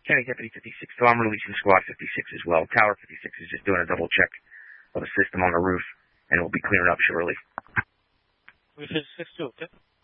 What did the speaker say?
County Deputy 56. So I'm releasing Squad 56 as well. Tower 56 is just doing a double check of a system on the roof, and it will be clearing up shortly. We 56 too, okay?